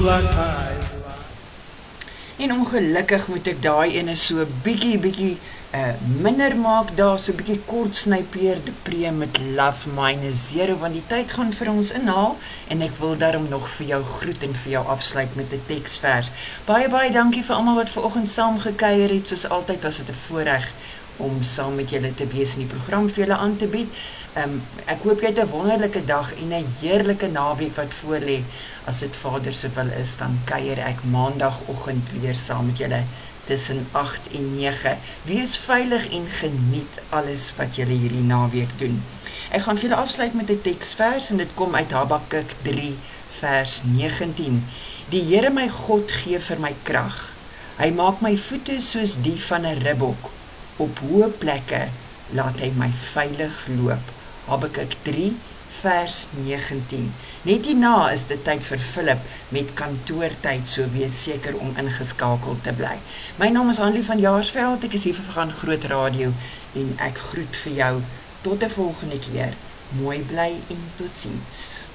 En ongelukkig moet ek daai ene so bietjie minder maak, daar so bietjie kort snypeer depree met Love Mine Zero, want die tyd gaan vir ons inhaal, en ek wil daarom nog vir jou groet en vir jou afsluit met 'n teksvers. Baie dankie vir almal wat vanoggend saam gekuier het, soos altyd was dit 'n voorreg om saam met julle te wees en die program vir julle aan te bied. Ek hoop jy het 'n wonderlike dag en 'n heerlike naweek wat voorlê. As dit Vader se wil is, dan kuier ek maandagoggend weer saam met julle tussen 8 en 9. Wees veilig en geniet alles wat julle hierdie naweek doen. Ek gaan vir julle afsluit met 'n teksvers en dit kom uit Habakuk 3 vers 19. Die Here my God gee vir my krag. Hy maak my voete soos die van 'n ribbok. Op hoë plekke laat hy my veilig loop. Habakuk 3 vers 19. Net hierna is dit tyd vir Philip met kantoortyd, so wees seker om ingeskakeld te bly. My naam is Hanlie van Jaarsveld, ek is hier vir Gaan Groot Radio en ek groet vir jou tot 'n volgende keer. Mooi bly en totsiens.